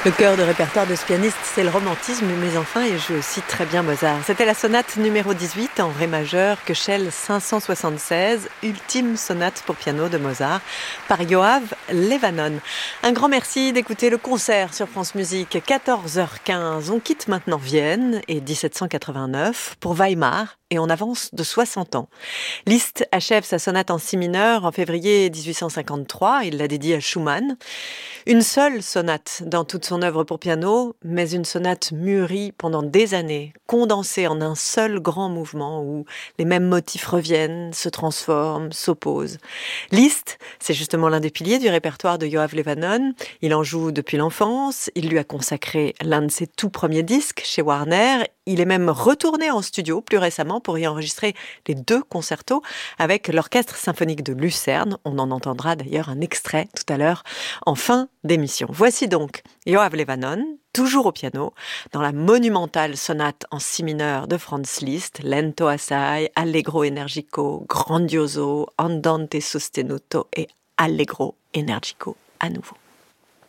Le cœur de répertoire de ce pianiste, c'est le romantisme, mais enfin, il joue aussi très bien Mozart. C'était la sonate numéro 18 en ré majeur, Köchel 576, ultime sonate pour piano de Mozart, par Yoav Levanon. Un grand merci d'écouter le concert sur France Musique, 14h15. On quitte maintenant Vienne et 1789 pour Weimar, et on avance de 60 ans. Liszt achève sa sonate en si mineur en février 1853, il l'a dédiée à Schumann. Une seule sonate dans toute son œuvre pour piano, mais une sonate mûrie pendant des années, condensée en un seul grand mouvement où les mêmes motifs reviennent, se transforment, s'opposent. Liszt, c'est justement l'un des piliers du répertoire de Yoav Levanon. Il en joue depuis l'enfance, il lui a consacré l'un de ses tout premiers disques chez Warner. Il est même retourné en studio plus récemment pour y enregistrer les 2 concertos avec l'Orchestre symphonique de Lucerne. On en entendra d'ailleurs un extrait tout à l'heure en fin d'émission. Voici donc Yoav Levanon, toujours au piano, dans la monumentale sonate en si mineur de Franz Liszt, Lento assai, Allegro energico, Grandioso, Andante sostenuto et Allegro energico à nouveau.